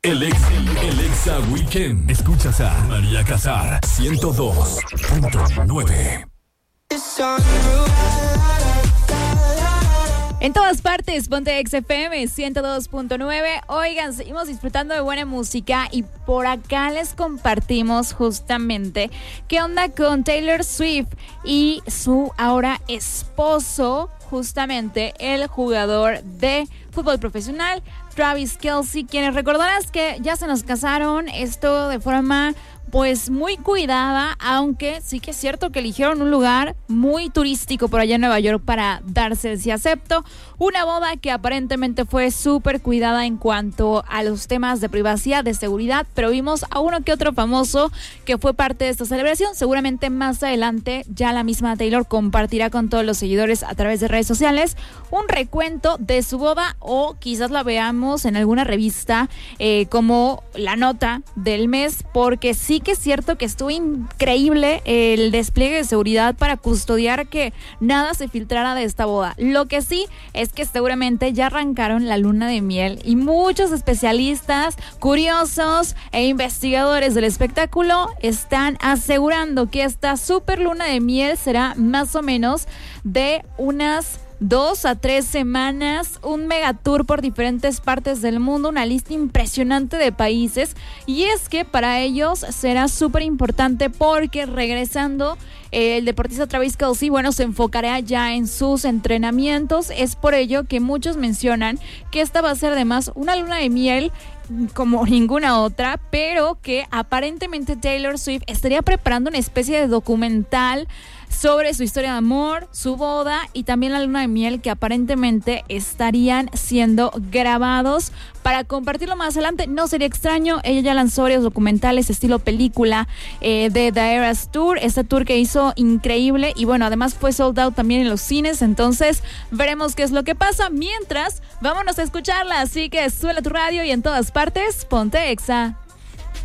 El Exa Weekend. Escuchas a María Casar, 102.9. En todas partes, ponte XFM 102.9. Oigan, seguimos disfrutando de buena música y por acá les compartimos justamente qué onda con Taylor Swift y su ahora esposo, justamente el jugador de fútbol profesional, Travis Kelce, quienes recordarás que ya se nos casaron, esto de forma pues muy cuidada, aunque sí que es cierto que eligieron un lugar muy turístico por allá en Nueva York para darse ese acepto. Una boda que aparentemente fue súper cuidada en cuanto a los temas de privacidad, de seguridad, pero vimos a uno que otro famoso que fue parte de esta celebración. Seguramente más adelante ya la misma Taylor compartirá con todos los seguidores a través de redes sociales un recuento de su boda, o quizás la veamos en alguna revista como la nota del mes, porque sí que es cierto que estuvo increíble el despliegue de seguridad para custodiar que nada se filtrara de esta boda. Lo que sí es que seguramente ya arrancaron la luna de miel y muchos especialistas, curiosos e investigadores del espectáculo están asegurando que esta super luna de miel será más o menos de unas 2 a 3 semanas, un megatour por diferentes partes del mundo, una lista impresionante de países, y es que para ellos será súper importante porque regresando el deportista Travis Kelce, bueno, se enfocará ya en sus entrenamientos. Es por ello que muchos mencionan que esta va a ser además una luna de miel como ninguna otra, pero que aparentemente Taylor Swift estaría preparando una especie de documental sobre su historia de amor, su boda y también la luna de miel, que aparentemente estarían siendo grabados para compartirlo más adelante. No sería extraño, ella ya lanzó varios documentales estilo película de The Eras Tour, este tour que hizo increíble, y bueno, además fue sold out también en los cines, entonces veremos qué es lo que pasa. Mientras, vámonos a escucharla, así que suena tu radio y en todas partes, ponte Exa.